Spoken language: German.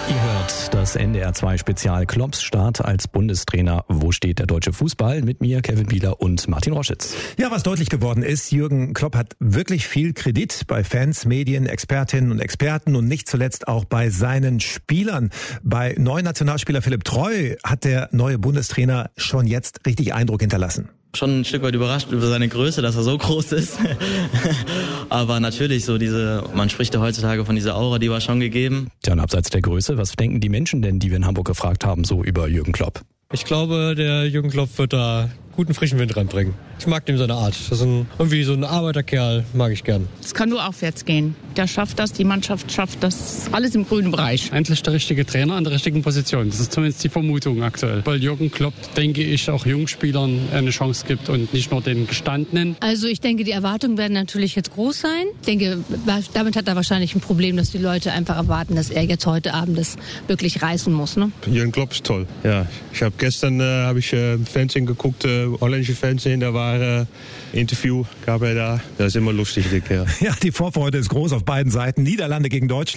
Ihr hört das NDR 2 Spezial Klopps Start als Bundestrainer. Wo steht der deutsche Fußball? Mit mir, Kevin Bieler und Martin Roschitz. Ja, was deutlich geworden ist, Jürgen Klopp hat wirklich viel Kredit bei Fans, Medien, Expertinnen und Experten und nicht zuletzt auch bei seinen Spielern. Bei neuen Nationalspieler Philipp Treu hat der neue Bundestrainer schon jetzt richtig Eindruck hinterlassen. Schon ein Stück weit überrascht über seine Größe, dass er so groß ist. Aber natürlich man spricht ja heutzutage von dieser Aura, die war schon gegeben. Tja, und abseits der Größe, was denken die Menschen denn, die wir in Hamburg gefragt haben, so über Jürgen Klopp? Ich glaube, der Jürgen Klopp wird da guten frischen Wind reinbringen. Ich mag dem seine Art. Das ist irgendwie so ein Arbeiterkerl, mag ich gern. Es kann nur aufwärts gehen. Der schafft das, die Mannschaft schafft das, alles im grünen Bereich. Eigentlich der richtige Trainer an der richtigen Position. Das ist zumindest die Vermutung aktuell. Weil Jürgen Klopp, denke ich, auch Jungspielern eine Chance gibt und nicht nur den Gestandenen. Also ich denke, die Erwartungen werden natürlich jetzt groß sein. Ich denke, damit hat er wahrscheinlich ein Problem, dass die Leute einfach erwarten, dass er jetzt heute Abend das wirklich reißen muss. Ne? Jürgen Klopp ist toll. Ja, ich habe gestern Fernsehen geguckt, holländische Fernsehen, da war Interview, gab er da. Das ist immer lustig, der Kerl. Ja, die Vorfreude ist groß auf beiden Seiten. Niederlande gegen Deutschland.